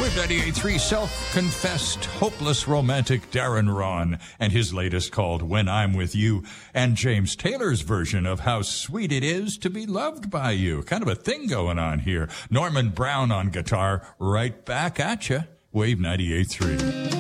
Wave 98.3 self-confessed hopeless romantic Darren Ron and his latest called When I'm With You, and James Taylor's version of How Sweet It Is to Be Loved by You. Kind of a thing going on here. Norman Brown on guitar, right back at you. Wave 98.3.